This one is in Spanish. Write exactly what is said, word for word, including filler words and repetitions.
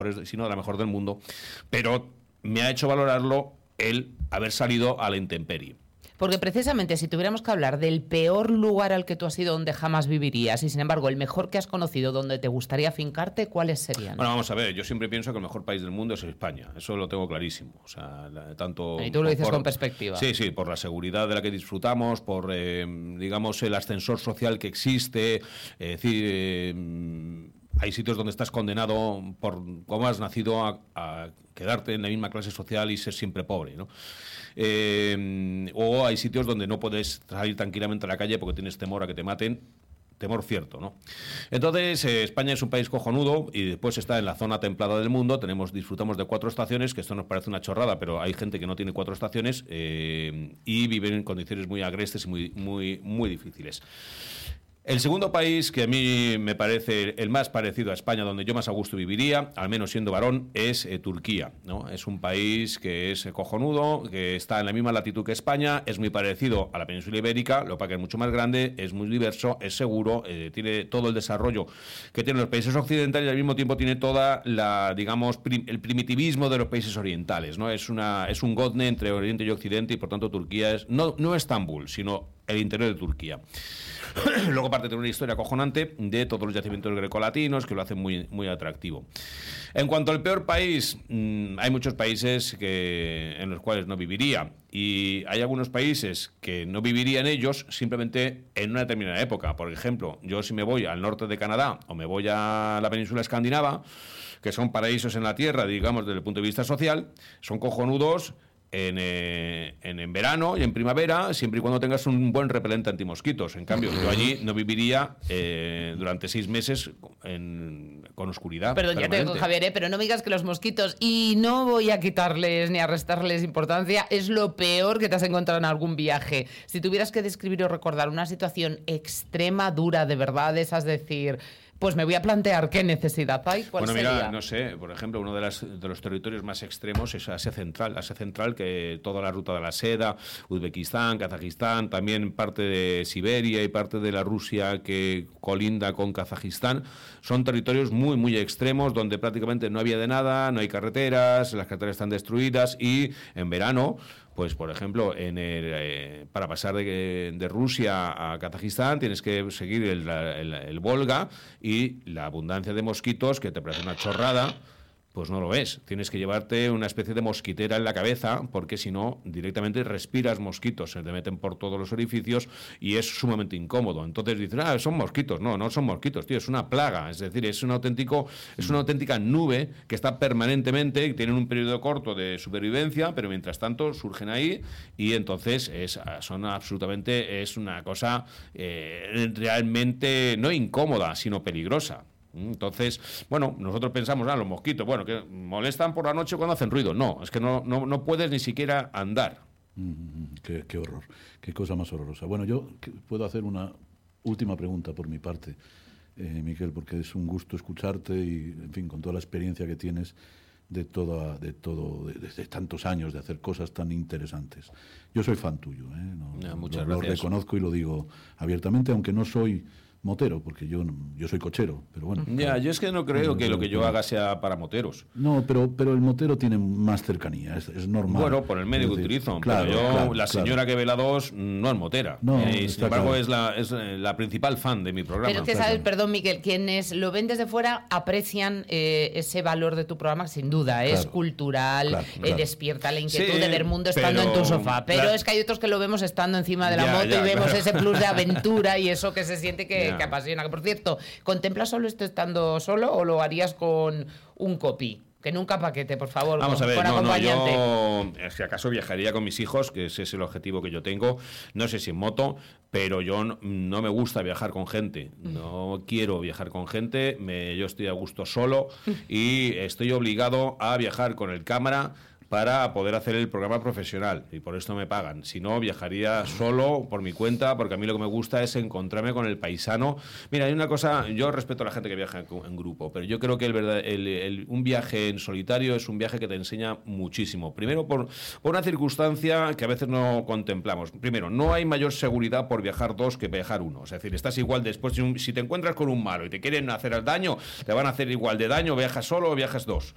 mejores, si no de la mejor del mundo, pero me ha hecho valorarlo el haber salido a la intemperie. Porque precisamente si tuviéramos que hablar del peor lugar al que tú has ido donde jamás vivirías y sin embargo el mejor que has conocido donde te gustaría afincarte, ¿cuáles serían? Bueno, vamos a ver, yo siempre pienso que el mejor país del mundo es España, eso lo tengo clarísimo. O sea, tanto y tú lo dices por, con perspectiva. Sí, sí, por la seguridad de la que disfrutamos, por, eh, digamos, el ascensor social que existe, es eh, decir... Eh, hay sitios donde estás condenado por cómo has nacido a, a quedarte en la misma clase social y ser siempre pobre, ¿no? Eh, o hay sitios donde no puedes salir tranquilamente a la calle porque tienes temor a que te maten. Temor cierto, ¿no? Entonces, eh, España es un país cojonudo y después está en la zona templada del mundo. Tenemos, disfrutamos de cuatro estaciones, que esto nos parece una chorrada, pero hay gente que no tiene cuatro estaciones eh, y viven en condiciones muy agrestes y muy, muy, muy difíciles. El segundo país que a mí me parece el más parecido a España, donde yo más a gusto viviría, al menos siendo varón, es eh, Turquía, ¿no? Es un país que es cojonudo, que está en la misma latitud que España, es muy parecido a la península ibérica, lo que pasa que es mucho más grande, es muy diverso, es seguro, eh, tiene todo el desarrollo que tienen los países occidentales y al mismo tiempo tiene toda la, digamos, prim, el primitivismo de los países orientales, ¿no? Es una es un gozne entre Oriente y Occidente y por tanto Turquía es no, no Estambul, sino el interior de Turquía. Luego, aparte, tiene una historia acojonante de todos los yacimientos grecolatinos que lo hacen muy, muy atractivo. En cuanto al peor país, mmm, hay muchos países que, en los cuales no viviría. Y hay algunos países que no viviría en ellos simplemente en una determinada época. Por ejemplo, yo si me voy al norte de Canadá o me voy a la península escandinava, que son paraísos en la tierra, digamos, desde el punto de vista social, son cojonudos. En, eh, en, en verano y en primavera, siempre y cuando tengas un buen repelente antimosquitos. En cambio, yo allí no viviría eh, durante seis meses en, con oscuridad. Perdón, ya te digo, Javier, ¿eh? Pero no me digas que los mosquitos, y no voy a quitarles ni a restarles importancia, es lo peor que te has encontrado en algún viaje. Si tuvieras que describir o recordar una situación extrema, dura, de verdad, es decir... Pues me voy a plantear qué necesidad hay. ¿Cuál bueno, sería? Mira, no sé, por ejemplo, uno de, las, de los territorios más extremos es Asia Central. Asia Central, que toda la ruta de la seda, Uzbekistán, Kazajistán, también parte de Siberia y parte de la Rusia que colinda con Kazajistán, son territorios muy, muy extremos donde prácticamente no había de nada, no hay carreteras, las carreteras están destruidas y en verano... Pues, por ejemplo, en el, eh, para pasar de, de Rusia a Kazajistán tienes que seguir el, el, el Volga y la abundancia de mosquitos, que te parece una chorrada, pues no lo es. Tienes que llevarte una especie de mosquitera en la cabeza porque si no, directamente respiras mosquitos, se te meten por todos los orificios y es sumamente incómodo. Entonces dicen, ah, son mosquitos. No, no son mosquitos, tío, es una plaga. Es decir, es un auténtico, es una auténtica nube que está permanentemente y tienen un periodo corto de supervivencia, pero mientras tanto surgen ahí y entonces es, son absolutamente, es una cosa eh, realmente no incómoda, sino peligrosa. Entonces, bueno, nosotros pensamos, ah, los mosquitos, bueno, que molestan por la noche cuando hacen ruido. No, es que no, no, no puedes ni siquiera andar. Mm, qué, qué horror, qué cosa más horrorosa. Bueno, yo puedo hacer una última pregunta por mi parte, eh, Miquel, porque es un gusto escucharte y, en fin, con toda la experiencia que tienes de toda, de todo, de, de, de tantos años de hacer cosas tan interesantes. Yo soy fan tuyo, ¿eh? No, ya, muchas lo, lo gracias. reconozco y lo digo abiertamente, aunque no soy motero, porque yo yo soy cochero, pero bueno. Ya, claro, yo es que no creo que lo que yo haga sea para moteros. No, pero pero el motero tiene más cercanía, es, es normal. Bueno, por el medio que utilizo, claro, pero yo, claro, la señora claro. que ve la dos no es motera. No, eh, sin embargo, claro. es, la, es la principal fan de mi programa. Pero es que está sabes, claro. perdón, Miquel, quienes lo ven desde fuera aprecian eh, ese valor de tu programa, sin duda, claro. es cultural, claro, eh, claro. despierta la inquietud sí, de ver mundo estando pero, en tu sofá. Pero claro. es que hay otros que lo vemos estando encima de la ya, moto ya, y vemos claro. ese plus de aventura y eso que se siente que, que apasiona. Que, por cierto, ¿contemplas solo esto estando solo o lo harías con un copy? Que nunca paquete, por favor. Vamos con, a ver, con no, no, acompañante. yo si acaso viajaría con mis hijos, que ese es el objetivo que yo tengo, no sé si en moto, pero yo no, no me gusta viajar con gente, no quiero viajar con gente, me, yo estoy a gusto solo y estoy obligado a viajar con el cámara para poder hacer el programa profesional y por esto me pagan. Si no, viajaría solo por mi cuenta, porque a mí lo que me gusta es encontrarme con el paisano. Mira, hay una cosa, yo respeto a la gente que viaja en, en grupo, pero yo creo que el verdad, el, el, un viaje en solitario es un viaje que te enseña muchísimo. Primero, por, por una circunstancia que a veces no contemplamos. Primero, no hay mayor seguridad por viajar dos que viajar uno. Es decir, estás igual después, si, un, si te encuentras con un malo y te quieren hacer daño, te van a hacer igual de daño, viajas solo o viajas dos.